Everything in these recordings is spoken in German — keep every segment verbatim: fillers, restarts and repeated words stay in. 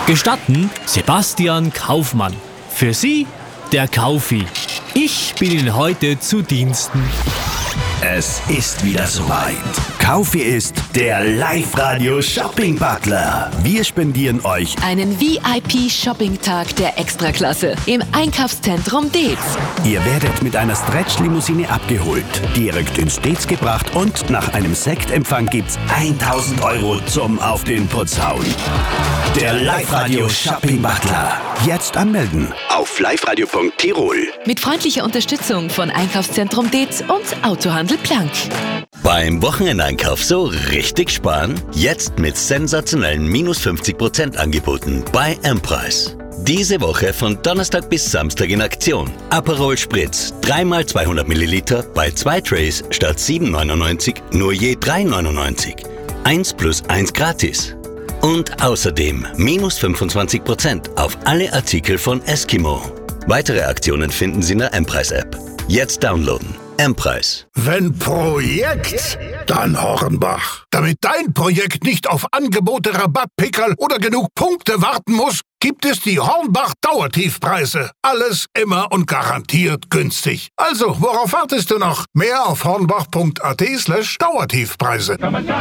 Gestatten, Sebastian Kaufmann. Für Sie der Kaufi. Ich bin Ihnen heute zu Diensten. Es ist wieder soweit. Kaufi ist der Live-Radio-Shopping-Butler. Wir spendieren euch einen V I P-Shopping-Tag der Extraklasse im Einkaufszentrum Deetz. Ihr werdet mit einer Stretch-Limousine abgeholt, direkt ins Deetz gebracht und nach einem Sektempfang gibt's tausend Euro zum Auf den Putz hauen. Der Live-Radio-Shopping-Butler. Jetzt anmelden auf liveradio punkt tirol. Mit freundlicher Unterstützung von Einkaufszentrum Deetz und Autohandel Plank. Beim Wochenendeinkauf so richtig sparen? Jetzt mit sensationellen minus fünfzig Prozent Angeboten bei M-Preis. Diese Woche von Donnerstag bis Samstag in Aktion. Aperol Spritz, drei mal zweihundert Milliliter bei zwei Trays statt sieben neunundneunzig, nur je drei neunundneunzig. eins plus eins gratis. Und außerdem minus fünfundzwanzig Prozent auf alle Artikel von Eskimo. Weitere Aktionen finden Sie in der M-Preis-App. Jetzt downloaden. M-Preis. Wenn Projekt, dann Hornbach. Damit dein Projekt nicht auf Angebote, Rabattpickerl oder genug Punkte warten muss, gibt es die Hornbach Dauertiefpreise. Alles immer und garantiert günstig. Also, worauf wartest du noch? Mehr auf hornbach punkt at slash Dauertiefpreise.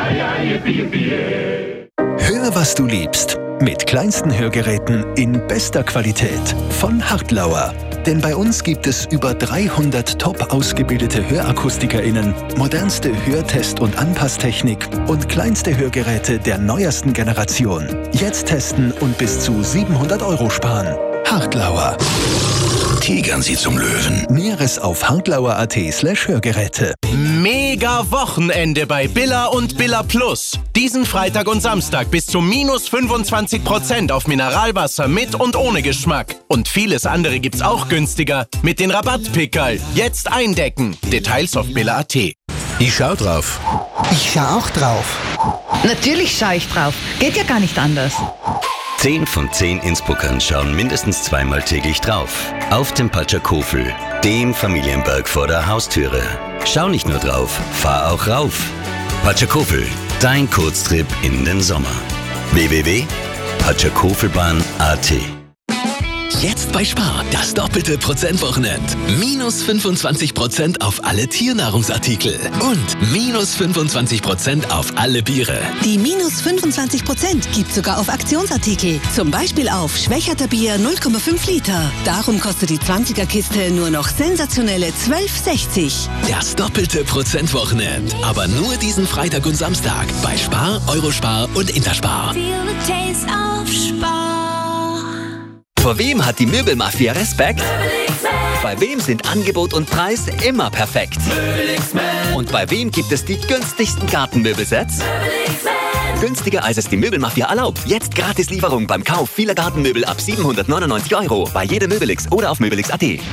Hör, was du liebst. Mit kleinsten Hörgeräten in bester Qualität von Hartlauer. Denn bei uns gibt es über dreihundert top ausgebildete HörakustikerInnen, modernste Hörtest- und Anpasstechnik und kleinste Hörgeräte der neuesten Generation. Jetzt testen und bis zu siebenhundert Euro sparen. Hartlauer. Tigern Sie zum Löwen. Näheres auf hartlauer punkt at slash Hörgeräte. Mega Wochenende bei Billa und Billa Plus. Diesen Freitag und Samstag bis zu minus fünfundzwanzig Prozent auf Mineralwasser mit und ohne Geschmack. Und vieles andere gibt's auch günstiger mit den Rabattpickerl. Jetzt eindecken. Details auf billa punkt at. Ich schau drauf. Ich schau auch drauf. Natürlich schau ich drauf. Geht ja gar nicht anders. Zehn von zehn Innsbruckern schauen mindestens zweimal täglich drauf. Auf dem Patschakofel, dem Familienberg vor der Haustüre. Schau nicht nur drauf, fahr auch rauf. Patschakofel, dein Kurztrip in den Sommer. w w w punkt patschakofelbahn punkt a t. Jetzt bei Spar, das doppelte Prozentwochenend. Minus fünfundzwanzig Prozent auf alle Tiernahrungsartikel und minus fünfundzwanzig Prozent auf alle Biere. Die minus fünfundzwanzig Prozent gibt sogar auf Aktionsartikel. Zum Beispiel auf Schwächerter Bier null Komma fünf Liter. Darum kostet die zwanziger-Kiste nur noch sensationelle zwölf sechzig. Das doppelte Prozentwochenend. Aber nur diesen Freitag und Samstag bei Spar, Eurospar und Interspar. Feel the taste of Spar. Vor wem hat die Möbelmafia Respekt? Bei wem sind Angebot und Preis immer perfekt? Und bei wem gibt es die günstigsten Gartenmöbelsets? Günstiger als es die Möbelmafia erlaubt. Jetzt gratis Lieferung beim Kauf vieler Gartenmöbel ab siebenhundertneunundneunzig Euro bei jedem Möbelix oder auf möbelix punkt at.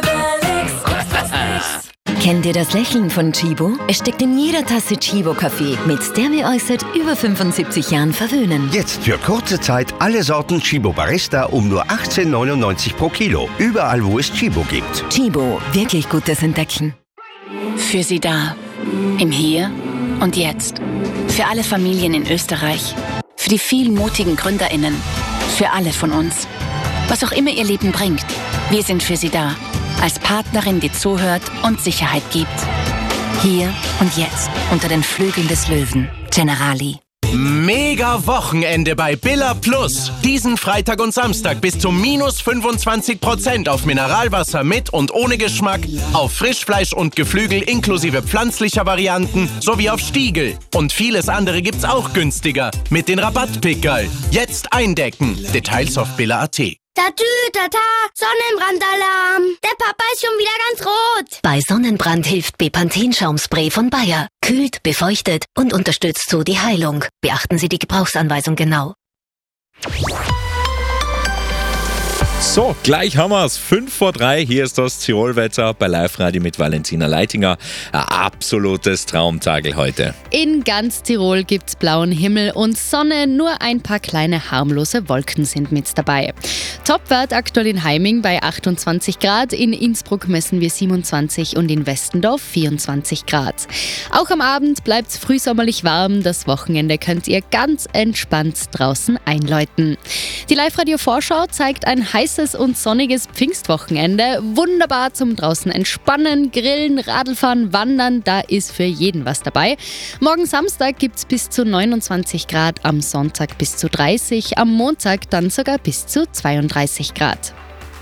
Kennt ihr das Lächeln von Chibo? Es steckt in jeder Tasse Chibo-Kaffee, mit der wir euch seit über fünfundsiebzig Jahren verwöhnen. Jetzt für kurze Zeit alle Sorten Chibo Barista um nur achtzehn neunundneunzig pro Kilo. Überall, wo es Chibo gibt. Chibo, wirklich gutes Entdecken. Für Sie da. Im Hier und Jetzt. Für alle Familien in Österreich. Für die vielen mutigen GründerInnen. Für alle von uns. Was auch immer Ihr Leben bringt. Wir sind für Sie da. Als Partnerin, die zuhört und Sicherheit gibt. Hier und jetzt unter den Flügeln des Löwen. Generali. Mega Wochenende bei Billa Plus. Diesen Freitag und Samstag bis zu minus fünfundzwanzig Prozent auf Mineralwasser mit und ohne Geschmack, auf Frischfleisch und Geflügel inklusive pflanzlicher Varianten sowie auf Stiegel. Und vieles andere gibt's auch günstiger mit den Rabattpickerl. Jetzt eindecken. Details auf billa punkt at. Tatü, tata, Sonnenbrandalarm. Der Papa ist schon wieder ganz rot. Bei Sonnenbrand hilft Bepanthen-Schaumspray von Bayer. Kühlt, befeuchtet und unterstützt so die Heilung. Beachten Sie die Gebrauchsanweisung genau. So, gleich haben wir es. fünf vor drei, hier ist das Tirolwetter bei Live-Radio mit Valentina Leitinger. Ein absolutes Traumtagel heute. In ganz Tirol gibt's blauen Himmel und Sonne, nur ein paar kleine harmlose Wolken sind mit dabei. Topwert aktuell in Heiming bei achtundzwanzig Grad, in Innsbruck messen wir siebenundzwanzig und in Westendorf vierundzwanzig Grad. Auch am Abend bleibt's frühsommerlich warm, das Wochenende könnt ihr ganz entspannt draußen einläuten. Die Live-Radio-Vorschau zeigt ein heißes und sonniges Pfingstwochenende. Wunderbar zum draußen entspannen, grillen, Radlfahren, wandern, da ist für jeden was dabei. Morgen Samstag gibt's bis zu neunundzwanzig Grad, am Sonntag bis zu dreißig, am Montag dann sogar bis zu zweiunddreißig Grad.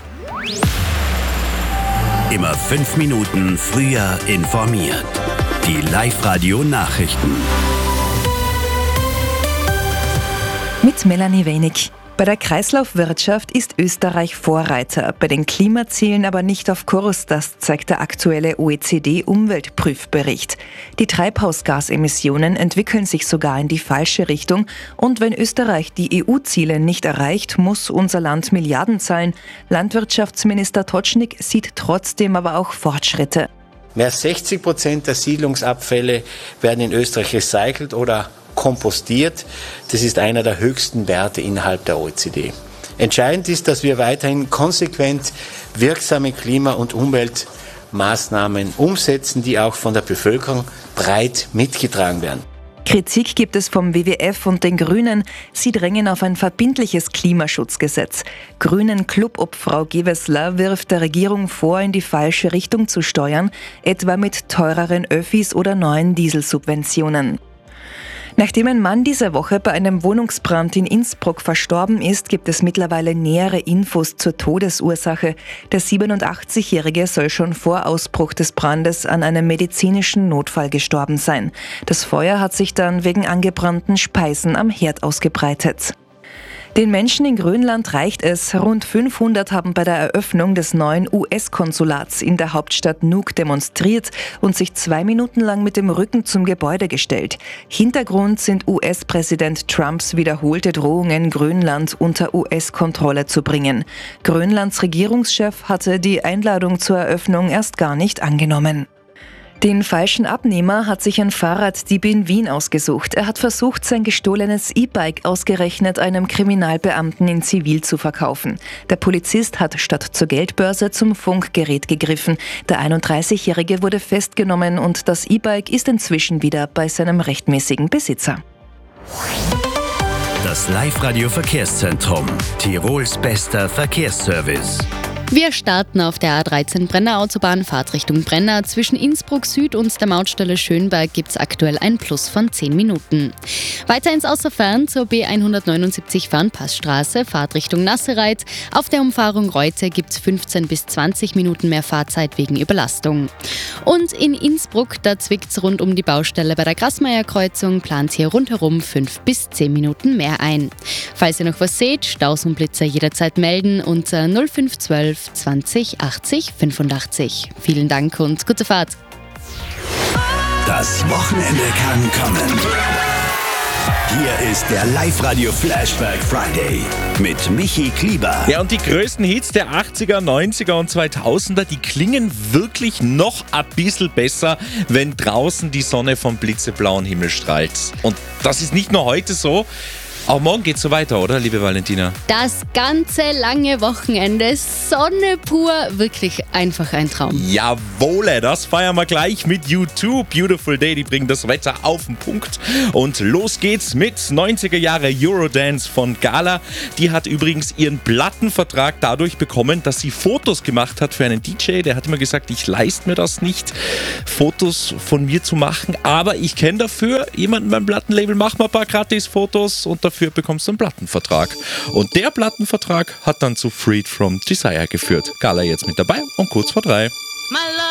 Immer fünf Minuten früher informiert. Die Live-Radio-Nachrichten. Mit Melanie Wenig. Bei der Kreislaufwirtschaft ist Österreich Vorreiter, bei den Klimazielen aber nicht auf Kurs, das zeigt der aktuelle O E C D-Umweltprüfbericht. Die Treibhausgasemissionen entwickeln sich sogar in die falsche Richtung und wenn Österreich die E U-Ziele nicht erreicht, muss unser Land Milliarden zahlen. Landwirtschaftsminister Totschnig sieht trotzdem aber auch Fortschritte. Mehr als sechzig Prozent der Siedlungsabfälle werden in Österreich recycelt oder kompostiert. Das ist einer der höchsten Werte innerhalb der O E C D. Entscheidend ist, dass wir weiterhin konsequent wirksame Klima- und Umweltmaßnahmen umsetzen, die auch von der Bevölkerung breit mitgetragen werden. Kritik gibt es vom W W F und den Grünen. Sie drängen auf ein verbindliches Klimaschutzgesetz. Grünen-Clubobfrau Gewessler wirft der Regierung vor, in die falsche Richtung zu steuern, etwa mit teureren Öffis oder neuen Dieselsubventionen. Nachdem ein Mann diese Woche bei einem Wohnungsbrand in Innsbruck verstorben ist, gibt es mittlerweile nähere Infos zur Todesursache. Der siebenundachtzigjährige soll schon vor Ausbruch des Brandes an einem medizinischen Notfall gestorben sein. Das Feuer hat sich dann wegen angebrannten Speisen am Herd ausgebreitet. Den Menschen in Grönland reicht es. Rund fünfhundert haben bei der Eröffnung des neuen U S-Konsulats in der Hauptstadt Nuuk demonstriert und sich zwei Minuten lang mit dem Rücken zum Gebäude gestellt. Hintergrund sind U S-Präsident Trumps wiederholte Drohungen, Grönland unter U S-Kontrolle zu bringen. Grönlands Regierungschef hatte die Einladung zur Eröffnung erst gar nicht angenommen. Den falschen Abnehmer hat sich ein Fahrraddieb in Wien ausgesucht. Er hat versucht, sein gestohlenes E-Bike ausgerechnet einem Kriminalbeamten in Zivil zu verkaufen. Der Polizist hat statt zur Geldbörse zum Funkgerät gegriffen. Der einunddreißigjährige wurde festgenommen und das E-Bike ist inzwischen wieder bei seinem rechtmäßigen Besitzer. Das Live-Radio-Verkehrszentrum. Tirols bester Verkehrsservice. Wir starten auf der A dreizehn Brenner Autobahn, Fahrtrichtung Brenner. Zwischen Innsbruck Süd und der Mautstelle Schönberg gibt es aktuell ein Plus von zehn Minuten. Weiter ins Außerfern zur B hundertneunundsiebzig Fernpassstraße, Fahrtrichtung Nassereit. Auf der Umfahrung Reute gibt es fünfzehn bis zwanzig Minuten mehr Fahrzeit wegen Überlastung. Und in Innsbruck, da zwickt es rund um die Baustelle bei der Grasmeier-Kreuzung, plant hier rundherum fünf bis zehn Minuten mehr ein. Falls ihr noch was seht, Staus und Blitzer jederzeit melden unter null fünf zwölf zwanzig achtzig fünfundachtzig. Vielen Dank und gute Fahrt. Das Wochenende kann kommen. Hier ist der Live-Radio Flashback Friday mit Michi Klieber. Ja, und die größten Hits der achtziger, neunziger und zweitausender, die klingen wirklich noch ein bisschen besser, wenn draußen die Sonne vom blitzeblauen Himmel strahlt. Und das ist nicht nur heute so. Auch morgen geht's so weiter, oder, liebe Valentina? Das ganze lange Wochenende, Sonne pur, wirklich einfach ein Traum. Jawohl, das feiern wir gleich mit U zwei. Beautiful Day, die bringen das Wetter auf den Punkt. Und los geht's mit neunziger Jahre Eurodance von Gala. Die hat übrigens ihren Plattenvertrag dadurch bekommen, dass sie Fotos gemacht hat für einen D J. Der hat immer gesagt, ich leiste mir das nicht, Fotos von mir zu machen. Aber ich kenne dafür jemanden beim Plattenlabel, mach mal ein paar Gratis-Fotos und dafür Dafür bekommst du einen Plattenvertrag. Und der Plattenvertrag hat dann zu Freed from Desire geführt. Gala jetzt mit dabei und kurz vor drei.